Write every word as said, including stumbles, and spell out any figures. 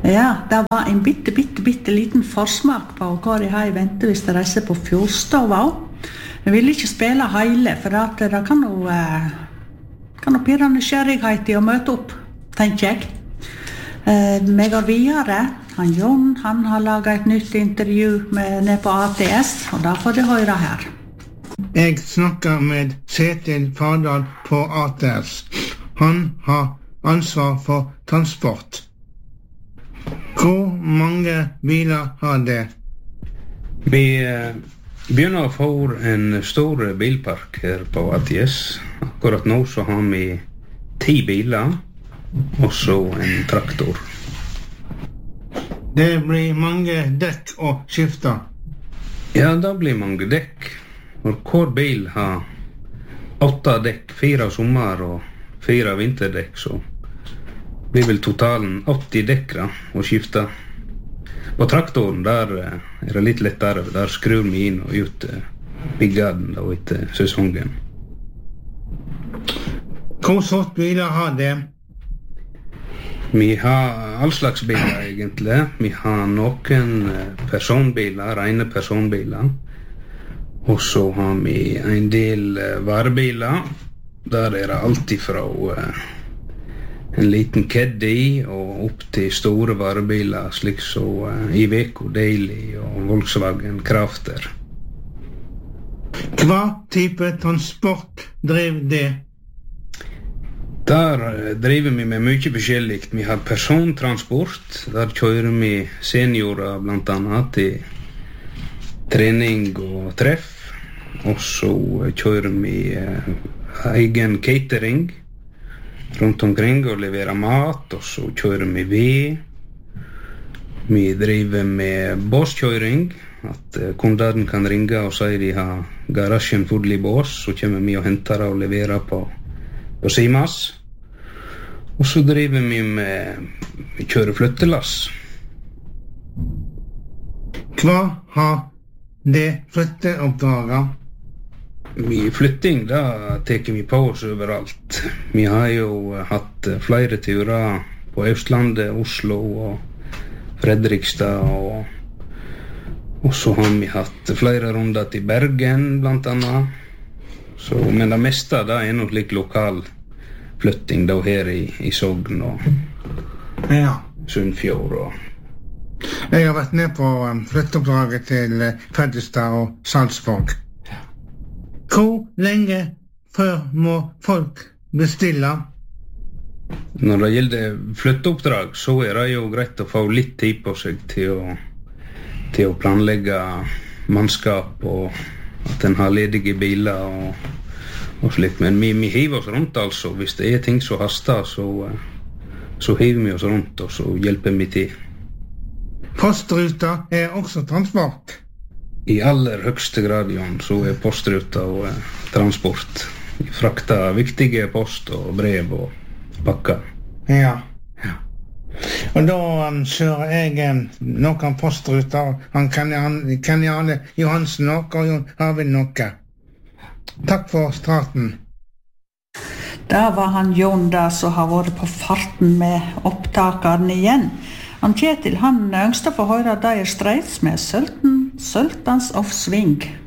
Ja, det var en bitte, bitte, bitte liten forsmak på hva de har i vente hvis de reiser på Fjordstova. Jeg vil ikke spille hele, for at det kan jo, kan jo pirre nysgjerrighet i å møte opp, tenker jeg. Vi går videre. Han Jon, han har laget et nytt intervju med, ned på A T S, og da får du høre her. Jeg snakker med Kjetil Fardal på A T S. Han har ansvar for transport. Hvor mange biler har det? Vi eh, begynner å få en stor bilpark her på A T S. Akkurat nå så har vi ti biler, og så en traktor. Det blir mange dekk å skifte. Ja, det blir mange dekk. Og hver bil har åtte dekk, fire sommer og fire vinterdekk, så blir vel totalen åtti dekk da, å skifte. På traktoren der er det litt lettere, der skrur vi inn og ut byggaden da etter sesongen. Hvor sort biler har det? Vi har all slags biler egentlig. Vi har noen personbiler, rene personbiler. Og så har vi en del varebiler. Der er det alltid fra en liten Caddy og opp til store varebiler, slik så Iveco Daily og Volkswagen Crafter. Hva type transport driver det? Der driver vi med mye forskjellig. Vi har persontransport. Der kjører vi seniorer blant annet til trening og treff. Og så kjører vi eh, egen catering rundt omkring og leverer mat. Og så kjører vi ved. Vi driver med båskjøring. At eh, kundene kan ringe og si de har garasjen full i bås. Så kommer vi og henter og leverer på, på Simas. Og så driver vi med vi kjører flyttelass. Hva har det flytteoppdraget? Vi flytting, da teker vi på oss overalt. Vi har jo hatt flere turer på Østlandet, Oslo og Fredrikstad. Og, og så har vi hatt flere runder til Bergen, blant annet. Så, men det meste da er nok litt lokal flytting da her i, i Sogn og ja. Sunnfjord. Og jeg har vært ned på um, flytteoppdraget til uh, Fredrikstad og Salzburg. Ja. Hvor lenge før må folk bestille? Når det gjelder flytteoppdrag, så er det jo greit å få litt tid på seg til å, til å planlegge mannskap og at en har ledige biler og og slik, men vi, vi hiver oss rundt altså. Hvis det er ting som haster, så, så hiver vi oss rundt og så hjelper vi til. Postruta er også transport? I aller høyeste grad, Jan, så er postruta og eh, transport. Vi frakter viktige post og brev og pakker. Ja. Ja. Og da um, kjører jeg um, noen postruter, han Kenny Arne Johansen nok, og Jon Arvid noe. Takk for starten. Da var han Jon da som har vært på farten med opptakeren igjen. Han Kjetil, han ønsker å få høre Dire Straits med Sultans of Swing.